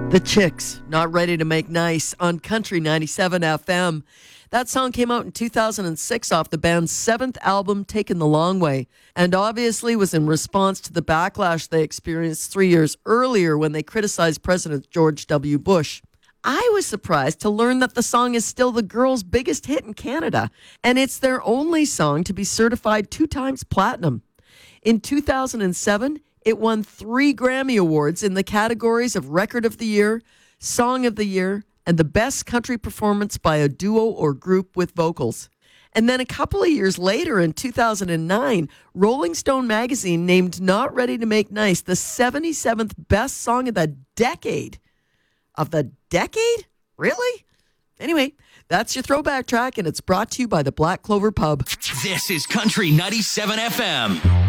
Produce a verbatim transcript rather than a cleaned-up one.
The Chicks, Not Ready to Make Nice on Country ninety-seven F M. That song came out in two thousand six off the band's seventh album, Taken the Long Way, and obviously was in response to the backlash they experienced three years earlier when they criticized President George W. Bush. I was surprised to learn that the song is still the girls' biggest hit in Canada, and it's their only song to be certified two times platinum. In two thousand seven, it won three Grammy Awards in the categories of Record of the Year, Song of the Year, and the Best Country Performance by a Duo or Group with Vocals. And then a couple of years later, in two thousand nine, Rolling Stone magazine named Not Ready to Make Nice the seventy-seventh best song of the decade. Of the decade? Really? Anyway, that's your throwback track, and it's brought to you by the Black Clover Pub. This is Country ninety-seven F M.